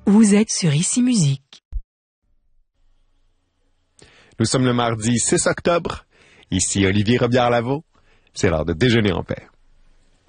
Vous êtes sur Ici Musique. Nous sommes le mardi 6 octobre. Ici Olivier Robillard-Lavaux. C'est l'heure de déjeuner en paix.